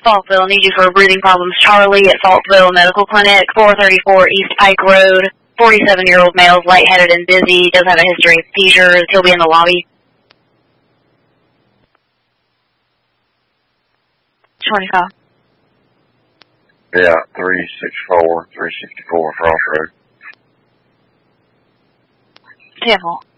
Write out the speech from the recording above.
Falkville, need you for breathing problems. Charlie at Falkville Medical Clinic, 434 East Pike Road. 47-year-old male is lightheaded and dizzy, does have a history of seizures. He'll be in the lobby. 25. Yeah, 364 Frost Road. 10-4.